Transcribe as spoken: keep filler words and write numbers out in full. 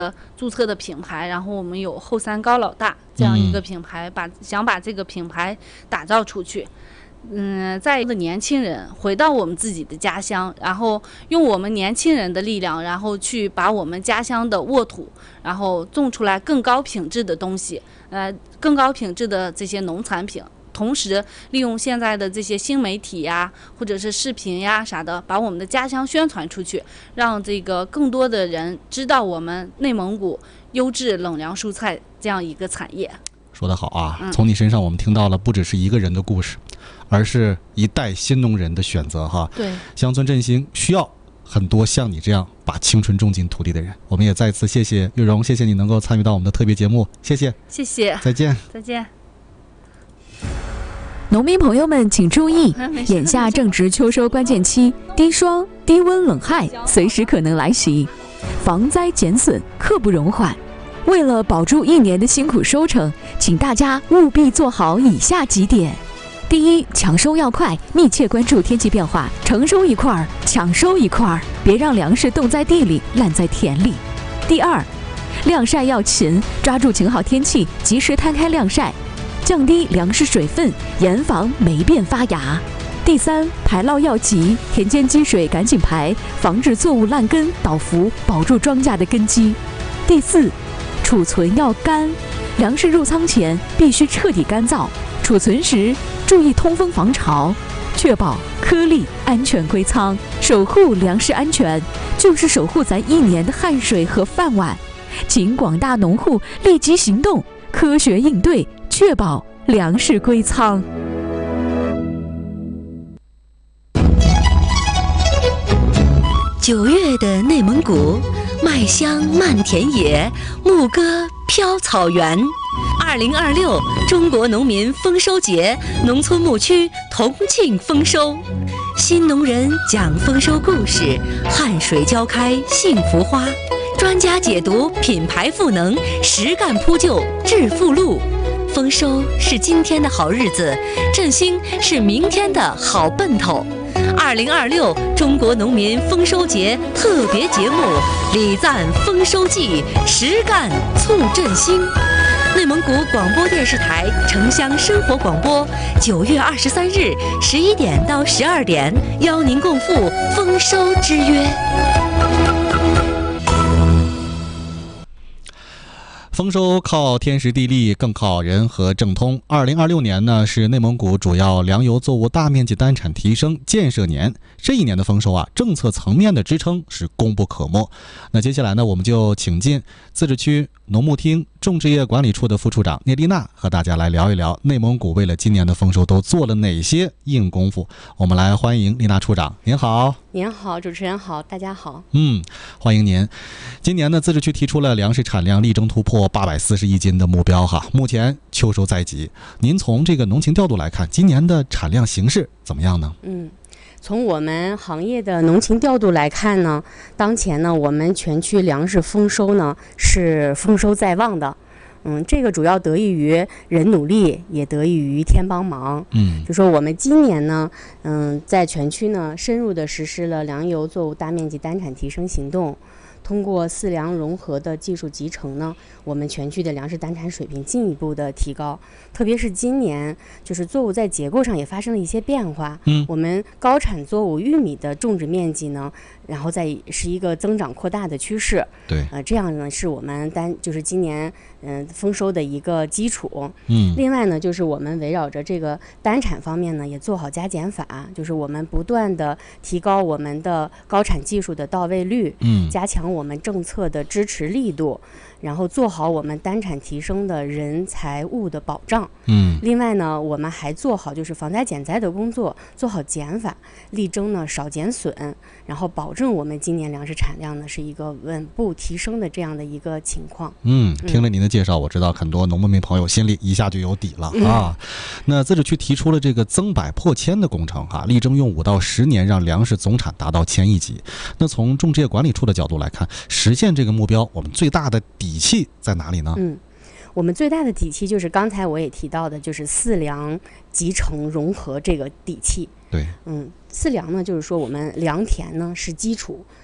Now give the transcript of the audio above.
注册的品牌，然后我们有后山高老大这样一个品牌，把想把这个品牌打造出去。嗯，在的年轻人回到我们自己的家乡，然后用我们年轻人的力量，然后去把我们家乡的沃土，然后种出来更高品质的东西，呃，更高品质的这些农产品。同时利用现在的这些新媒体呀，或者是视频呀啥的，把我们的家乡宣传出去，让这个更多的人知道我们内蒙古优质冷凉蔬菜这样一个产业。 说得好啊，嗯、从你身上我们听到了不只是一个人的故事，而是一代新农人的选择哈。 对， 乡村振兴需要很多像你这样把青春种进土地的人。我们也再次谢谢玉荣，谢谢你能够参与到我们的特别节目，谢谢， 谢谢， 再见， 再见。 农民朋友们请注意，眼下正值秋收关键期，低霜、低温、冷害随时可能来袭，防灾减损刻不容缓。为了保住一年的辛苦收成，请大家务必做好以下几点：第一，抢收要快，密切关注天气变化，成收一块儿，抢收一块儿，别让粮食冻在地里，烂在田里。第二，晾晒要勤，抓住晴好天气，及时摊开晾晒，降低粮食水分，严防霉变发芽。第三，排涝要急，田间积水赶紧排，防止作物烂根倒伏，保住庄稼的根基。第四，储存要干，粮食入仓前必须彻底干燥，储存时注意通风防潮，确保颗粒安全归仓。守护粮食安全，就是守护咱一年的汗水和饭碗。请广大农户立即行动，科学应对，确保粮食归仓。 九月的内蒙古，麦香漫田野，牧歌飘草原。二零二六中国农民丰收节，农村牧区同庆丰收。新农人讲丰收故事，汗水浇开幸福花。专家解读品牌赋能，实干铺就致富路。丰收是今天的好日子，振兴是明天的好奔头。二零二六中国农民丰收节特别节目，礼赞丰收季，实干促振兴。内蒙古广播电视台城乡生活广播，九月二十三日十一点到十二点，邀您共赴丰收之约。 丰收靠天时地利，更靠人和政通。二零二六年呢，是内蒙古主要粮油作物大面积单产提升建设年。这一年的丰收啊，政策层面的支撑是功不可没。那接下来呢，我们就请进自治区农牧厅种植业管理处的副处长聂丽娜，和大家来聊一聊内蒙古为了今年的丰收都做了哪些硬功夫。我们来欢迎丽娜处长。您好。 您好，主持人好，大家好。 嗯，欢迎您。今年呢，自治区提出了粮食产量力争突破八百四十亿斤的目标哈。目前秋收在即，您从这个农情调度来看，今年的产量形势怎么样呢？ 嗯。从我们行业的农情调度来看呢，当前呢，我们全区粮食丰收呢是丰收在望的。嗯，这个主要得益于人努力，也得益于天帮忙。嗯，就说我们今年呢，嗯，在全区呢深入的实施了粮油作物大面积单产提升行动。通过饲粮融合的技术集成呢，我们全区的粮食单产水平进一步的提高。特别是今年，就是作物在结构上也发生了一些变化。嗯，我们高产作物玉米的种植面积呢，然后在是一个增长扩大的趋势。 对， 呃，这样呢是我们单就是今年嗯、呃、丰收的一个基础。嗯，另外呢，就是我们围绕着这个单产方面呢，也做好加减法，就是我们不断的提高我们的高产技术的到位率。嗯，加强我们政策的支持力度，然后做好我们单产提升的人财物的保障。嗯，另外呢，我们还做好就是防灾减灾的工作，做好减法，力争呢少减损，然后保证我们今年粮食产量呢是一个稳步提升的这样的一个情况。 嗯，听了您的介绍，我知道很多农民朋友心里一下就有底了、嗯、啊。那自治区提出了这个增百破千的工程哈、啊，力争用五到十年让粮食总产达到千亿级。那从种植业管理处的角度来看，实现这个目标，我们最大的底气在哪里呢？ 嗯，我们最大的底气就是刚才我也提到的，就是饲粮集成融合这个底气。 对， 嗯，饲粮呢，就是说我们良田呢是基础，